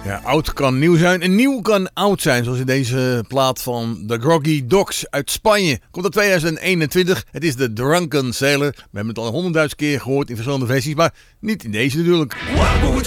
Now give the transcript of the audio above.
Ja, oud kan nieuw zijn en nieuw kan oud zijn. Zoals in deze plaat van The Groggy Dogs uit Spanje. Komt uit 2021. Het is de Drunken Sailor. We hebben het al 100.000 keer gehoord in verschillende versies. Maar niet in deze natuurlijk. What would